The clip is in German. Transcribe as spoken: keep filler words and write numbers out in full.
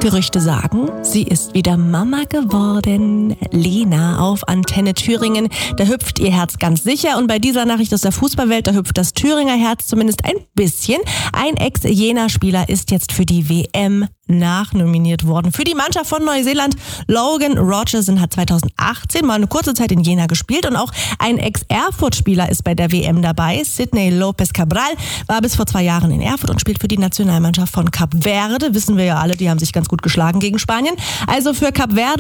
Gerüchte sagen, sie ist wieder Mama geworden. Lena auf Antenne Thüringen, da hüpft ihr Herz ganz sicher. Und bei dieser Nachricht aus der Fußballwelt, da hüpft das Thüringer Herz zumindest ein bisschen. Ein Ex-Jena-Spieler ist jetzt für die W M nachnominiert worden. Für die Mannschaft von Neuseeland. Logan Rogerson hat zweitausendachtzehn mal eine kurze Zeit in Jena gespielt. Und auch ein Ex-Erfurt-Spieler ist bei der W M dabei. Sidney Lopez Cabral war bis vor zwei Jahren in Erfurt und spielt für die Nationalmannschaft von Kap Verde. Wissen wir ja alle, die haben sich ganz gut geschlagen gegen Spanien. Also für Kap Verde